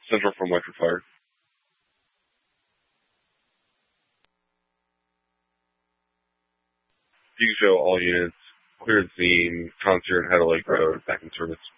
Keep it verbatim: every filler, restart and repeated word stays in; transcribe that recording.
Central from Electric Fire. You show all units, cleared scene, concert, Head of Lake Road, back in service.